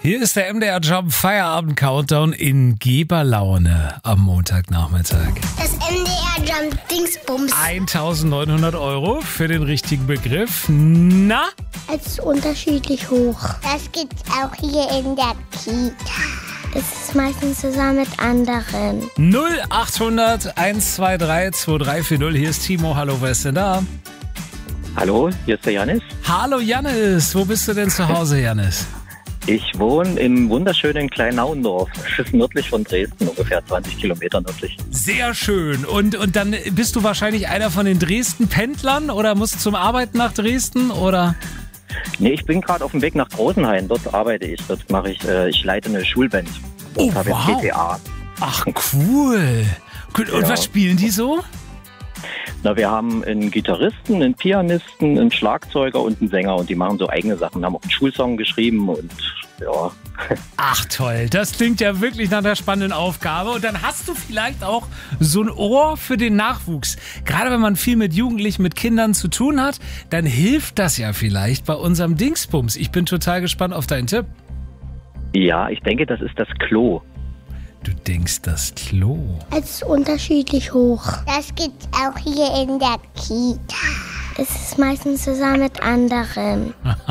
Hier ist der MDR Jump Feierabend Countdown in Geberlaune am Montagnachmittag. Das MDR Jump Dingsbums. 1.900 € für den richtigen Begriff. Na? Es ist unterschiedlich hoch. Das gibt's auch hier in der Kita. Es ist meistens zusammen mit anderen. 0800 123 2340. Hier ist Timo. Hallo, wer ist denn da? Hallo, hier ist der Jannis. Hallo Jannis. Wo bist du denn zu Hause, Jannis? Ich wohne im wunderschönen Kleinauendorf. Das ist nördlich von Dresden, ungefähr 20 Kilometer nördlich. Sehr schön. Und dann bist du wahrscheinlich einer von den Dresden-Pendlern oder musst zum Arbeiten nach Dresden, oder? Nee, ich bin gerade auf dem Weg nach Großenhain. Dort arbeite ich. Dort mache ich leite eine Schulband. Oh, habe ich wow. PTA. Ach, cool. Und Ja. was spielen die so? Na, wir haben einen Gitarristen, einen Pianisten, einen Schlagzeuger und einen Sänger. Und die machen so eigene Sachen. Haben auch einen Schulsong geschrieben und ja. Ach toll, das klingt ja wirklich nach einer spannenden Aufgabe. Und dann hast du vielleicht auch so ein Ohr für den Nachwuchs. Gerade wenn man viel mit Jugendlichen, mit Kindern zu tun hat, dann hilft das ja vielleicht bei unserem Dingsbums. Ich bin total gespannt auf deinen Tipp. Ja, ich denke, das ist das Klo. Du denkst das Klo. Es ist unterschiedlich hoch. Das gibt's auch hier in der Kita. Es ist meistens zusammen mit anderen.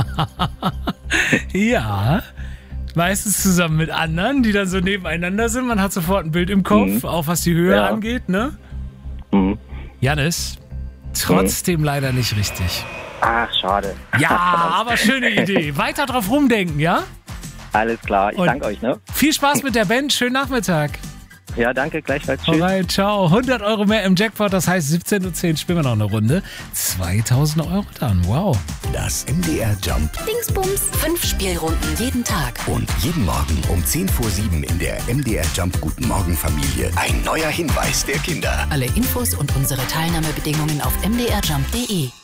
Ja, meistens zusammen mit anderen, die dann so nebeneinander sind. Man hat sofort ein Bild im Kopf, auch was die Höhe angeht, ne? Mhm. Jannis, trotzdem leider nicht richtig. Ach, schade. Ja, aber schöne Idee. Weiter drauf rumdenken, ja? Alles klar, ich Und danke euch, ne? Viel Spaß mit der Band, schönen Nachmittag. Ja, danke, gleichfalls. Tschüss. Alright, ciao. 100 € mehr im Jackpot, das heißt 17:10 Uhr spielen wir noch eine Runde. 2.000 € dann, wow. Das MDR Jump Dingsbums. 5 Spielrunden jeden Tag. und jeden Morgen um 6:50 in der MDR Jump Guten Morgen Familie. Ein neuer Hinweis der Kinder. Alle Infos und unsere Teilnahmebedingungen auf mdrjump.de.